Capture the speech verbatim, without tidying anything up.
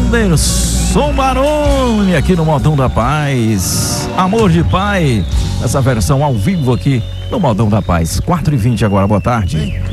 Anderson Baroni aqui no Modão da Paz. Amor de Pai, essa versão ao vivo aqui no Modão da Paz. quatro e vinte agora, boa tarde.